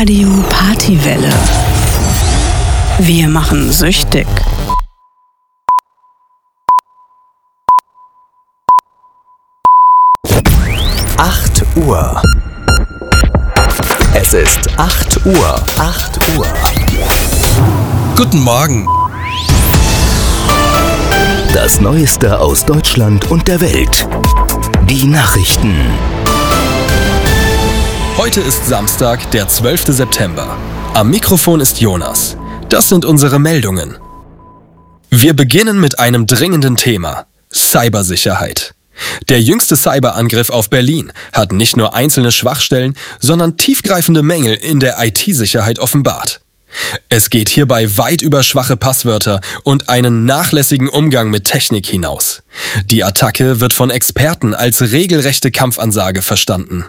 Radio Partywelle. Wir machen süchtig. Uhr. Es ist 8 Uhr. 8 Uhr. Guten Morgen. Das Neueste aus Deutschland und der Welt. Die Nachrichten. Heute ist Samstag, der 12. September. Am Mikrofon ist Jonas. Das sind unsere Meldungen. Wir beginnen mit einem dringenden Thema: Cybersicherheit. Der jüngste Cyberangriff auf Berlin hat nicht nur einzelne Schwachstellen, sondern tiefgreifende Mängel in der IT-Sicherheit offenbart. Es geht hierbei weit über schwache Passwörter und einen nachlässigen Umgang mit Technik hinaus. Die Attacke wird von Experten als regelrechte Kampfansage verstanden.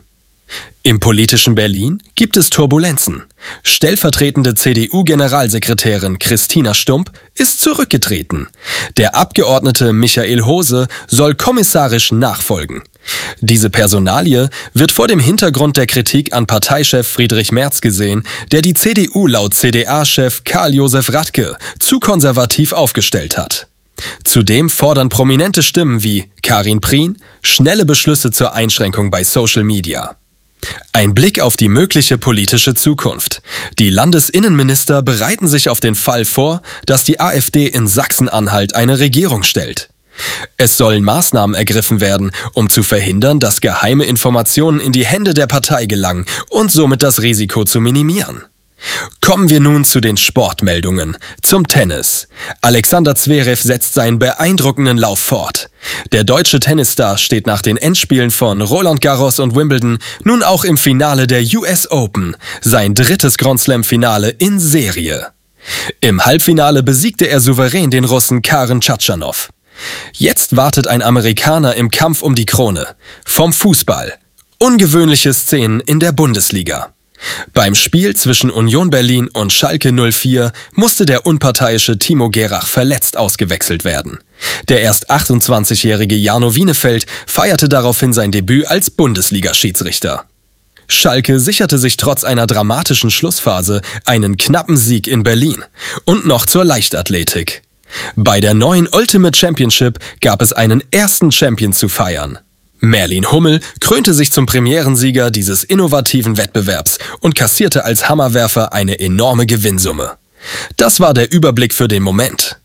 Im politischen Berlin gibt es Turbulenzen. Stellvertretende CDU-Generalsekretärin Christina Stump ist zurückgetreten. Der Abgeordnete Michael Hose soll kommissarisch nachfolgen. Diese Personalie wird vor dem Hintergrund der Kritik an Parteichef Friedrich Merz gesehen, der die CDU laut CDA-Chef Karl-Josef Radke zu konservativ aufgestellt hat. Zudem fordern prominente Stimmen wie Karin Prien schnelle Beschlüsse zur Einschränkung bei Social Media. Ein Blick auf die mögliche politische Zukunft. Die Landesinnenminister bereiten sich auf den Fall vor, dass die AfD in Sachsen-Anhalt eine Regierung stellt. Es sollen Maßnahmen ergriffen werden, um zu verhindern, dass geheime Informationen in die Hände der Partei gelangen und somit das Risiko zu minimieren. Kommen wir nun zu den Sportmeldungen. Zum Tennis. Alexander Zverev setzt seinen beeindruckenden Lauf fort. Der deutsche Tennisstar steht nach den Endspielen von Roland Garros und Wimbledon nun auch im Finale der US Open, sein drittes Grand-Slam-Finale in Serie. Im Halbfinale besiegte er souverän den Russen Karen Tschatschanow. Jetzt wartet ein Amerikaner im Kampf um die Krone. Vom Fußball. Ungewöhnliche Szenen in der Bundesliga. Beim Spiel zwischen Union Berlin und Schalke 04 musste der unparteiische Timo Gerach verletzt ausgewechselt werden. Der erst 28-jährige Jarno Wienefeld feierte daraufhin sein Debüt als Bundesliga-Schiedsrichter. Schalke sicherte sich trotz einer dramatischen Schlussphase einen knappen Sieg in Berlin. Und noch zur Leichtathletik. Bei der neuen Ultimate Championship gab es einen ersten Champion zu feiern. Merlin Hummel krönte sich zum Premierensieger dieses innovativen Wettbewerbs und kassierte als Hammerwerfer eine enorme Gewinnsumme. Das war der Überblick für den Moment.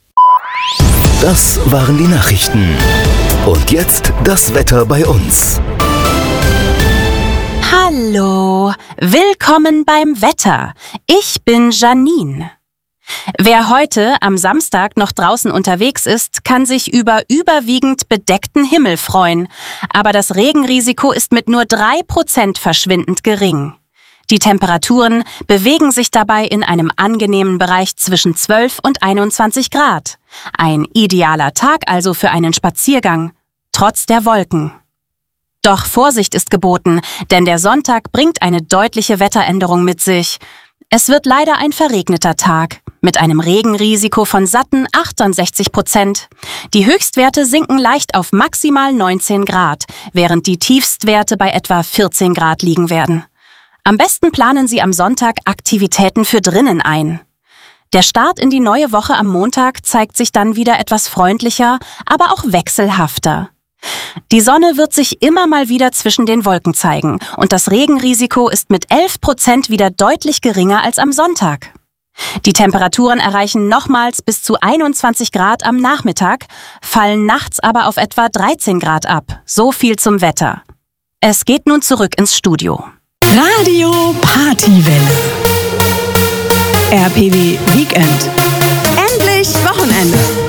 Das waren die Nachrichten. Und jetzt das Wetter bei uns. Hallo, willkommen beim Wetter. Ich bin Janine. Wer heute am Samstag noch draußen unterwegs ist, kann sich über überwiegend bedeckten Himmel freuen. Aber das Regenrisiko ist mit nur 3% verschwindend gering. Die Temperaturen bewegen sich dabei in einem angenehmen Bereich zwischen 12 und 21 Grad. Ein idealer Tag also für einen Spaziergang, trotz der Wolken. Doch Vorsicht ist geboten, denn der Sonntag bringt eine deutliche Wetteränderung mit sich. Es wird leider ein verregneter Tag, mit einem Regenrisiko von satten 68%. Die Höchstwerte sinken leicht auf maximal 19 Grad, während die Tiefstwerte bei etwa 14 Grad liegen werden. Am besten planen Sie am Sonntag Aktivitäten für drinnen ein. Der Start in die neue Woche am Montag zeigt sich dann wieder etwas freundlicher, aber auch wechselhafter. Die Sonne wird sich immer mal wieder zwischen den Wolken zeigen und das Regenrisiko ist mit 11% wieder deutlich geringer als am Sonntag. Die Temperaturen erreichen nochmals bis zu 21 Grad am Nachmittag, fallen nachts aber auf etwa 13 Grad ab. So viel zum Wetter. Es geht nun zurück ins Studio. Radio Partywelle. RPW Weekend. Endlich Wochenende.